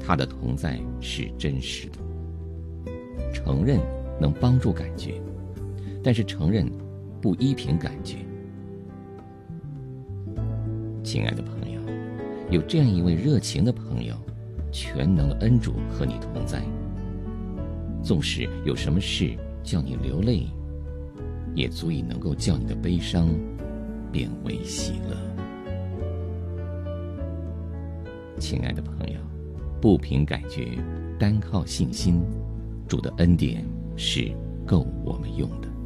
他的同在是真实的。承认能帮助感觉，但是承认不依凭感觉。亲爱的朋友，有这样一位热情的朋友，全能的恩主和你同在。纵使有什么事叫你流泪，也足以能够叫你的悲伤变为喜乐。亲爱的朋友，不凭感觉，单靠信心，主的恩典是够我们用的。